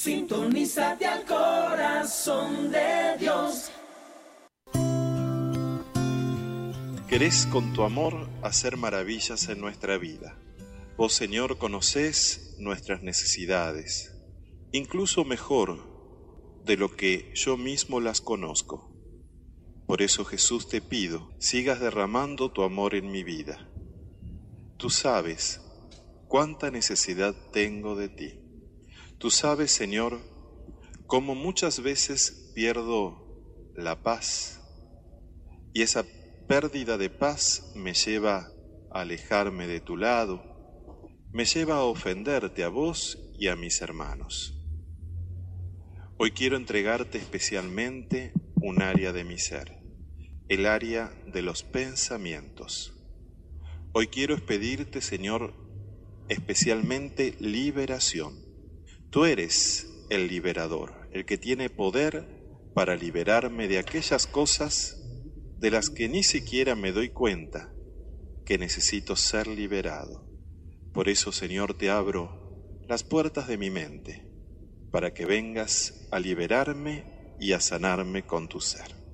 Sintonízate al corazón de Dios. Querés con tu amor hacer maravillas en nuestra vida. Vos, Señor, conocés nuestras necesidades, incluso mejor de lo que yo mismo las conozco. Por eso, Jesús, te pido, sigas derramando tu amor en mi vida. Tú sabes cuánta necesidad tengo de ti. Tú sabes, Señor, cómo muchas veces pierdo la paz, y esa pérdida de paz me lleva a alejarme de tu lado, me lleva a ofenderte a vos y a mis hermanos. Hoy quiero entregarte especialmente un área de mi ser, el área de los pensamientos. Hoy quiero pedirte, Señor, especialmente liberación. Tú eres el liberador, el que tiene poder para liberarme de aquellas cosas de las que ni siquiera me doy cuenta que necesito ser liberado. Por eso, Señor, te abro las puertas de mi mente para que vengas a liberarme y a sanarme con tu ser.